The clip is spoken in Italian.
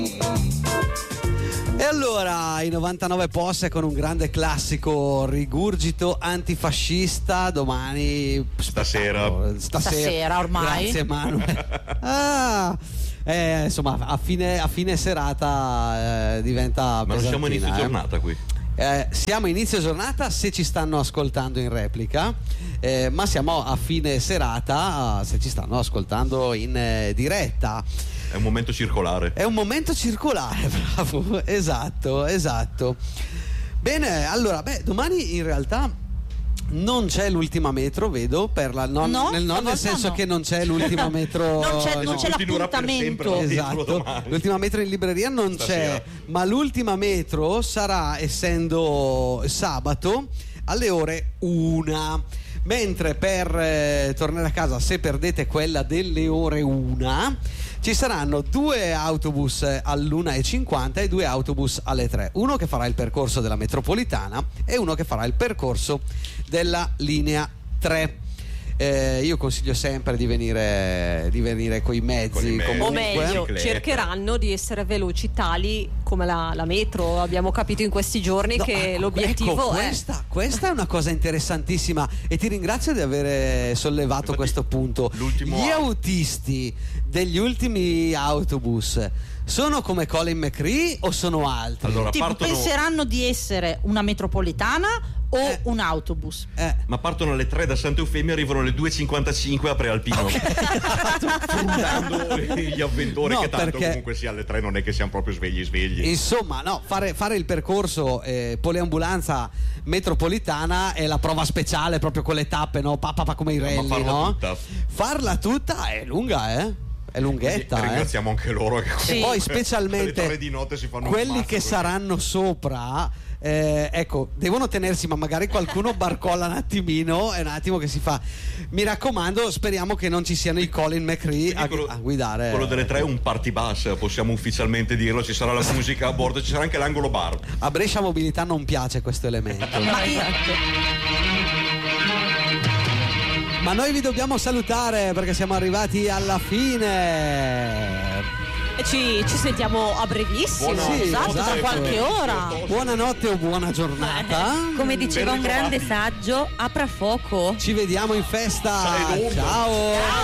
E allora i 99 Posse con un grande classico rigurgito antifascista domani. Stasera ormai. Grazie Manu. Insomma a fine serata diventa ma non siamo inizio giornata qui. Siamo inizio giornata se ci stanno ascoltando in replica, ma siamo a fine serata se ci stanno ascoltando in diretta. È un momento circolare. Bravo, esatto. Bene, allora, domani in realtà non c'è l'ultima metro, vedo, nel senso che non c'è l'ultima metro. non c'è l'appuntamento. Esatto. L'ultima metro in libreria non Stasera c'è, ma l'ultima metro sarà, essendo sabato, alle ore 1. Mentre per tornare a casa, se perdete quella delle ore 1, ci saranno 2 autobus all'1:50 e 2 autobus alle 3. Uno che farà il percorso della metropolitana e uno che farà il percorso della linea 3. Io consiglio sempre di venire coi mezzi, comunque. O meglio, Bicicletta. cercheranno di essere veloci tali come la metro. Abbiamo capito in questi giorni che l'obiettivo è questa è una cosa interessantissima e ti ringrazio di aver sollevato questo punto. Gli autisti degli ultimi autobus sono come Colin McRae o sono altri? Allora, penseranno di essere una metropolitana o un autobus. Ma partono alle 3 da Santa Eufemia e arrivano alle 2:55 a Prealpino. Frugando gli avventori, che tanto comunque sia alle 3 non è che siamo proprio svegli. Insomma, no, fare il percorso poliambulanza metropolitana è la prova speciale, proprio con le tappe, no? Come i rally, ma farla no? tutta. Farla tutta è lunga, è lunghetta. Ringraziamo anche loro che e poi specialmente alle 3 di notte si fanno quelli che saranno sopra. Ecco, devono tenersi, ma magari qualcuno barcolla un attimino, è un attimo che si fa. Mi raccomando, speriamo che non ci siano i Colin McRae a guidare. Quello delle 3 è un party bus, possiamo ufficialmente dirlo. Ci sarà la musica a bordo, ci sarà anche l'angolo bar. A Brescia Mobilità non piace questo elemento. Ma noi vi dobbiamo salutare perché siamo arrivati alla fine. E ci sentiamo a brevissimo. Tra qualche ora. Buonanotte o buona giornata. Come diceva un grande saggio, apra fuoco. Ci vediamo in festa. Ciao.